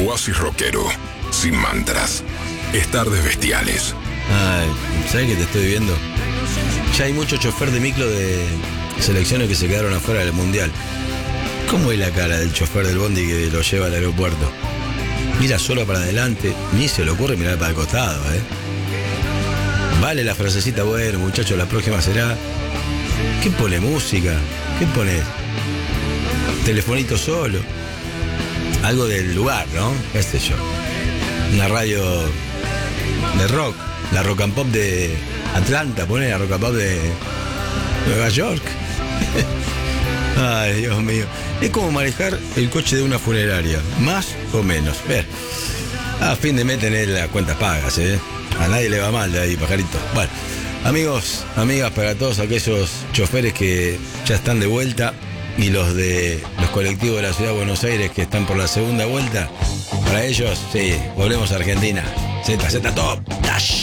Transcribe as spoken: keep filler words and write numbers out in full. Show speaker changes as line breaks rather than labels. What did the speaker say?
Oasis rockero, sin mantras. Es Tardes Bestiales.
Ay, ¿sabes qué te estoy viendo? Ya hay mucho chofer de micro de selecciones que se quedaron afuera del mundial. ¿Cómo es la cara del chofer del bondi que lo lleva al aeropuerto? Mira solo para adelante, ni se le ocurre mirar para el costado, ¿eh? Vale la frasecita, bueno, muchachos, la próxima será. ¿Qué pone música? ¿Qué pone? Telefonito solo. Algo del lugar, ¿no? ¿Qué sé yo? Una radio de rock. La Rock and Pop de Atlanta, pone la Rock and Pop de Nueva York. Ay, Dios mío. Es como manejar el coche de una funeraria, más o menos. Ver, a fin de mes tener las cuentas pagas, ¿eh? A nadie le va mal de ahí, pajarito. Bueno, amigos, amigas, para todos aquellos choferes que ya están de vuelta y los de los colectivos de la Ciudad de Buenos Aires que están por la segunda vuelta, para ellos, sí, volvemos a Argentina. Z, Z Top, Dash.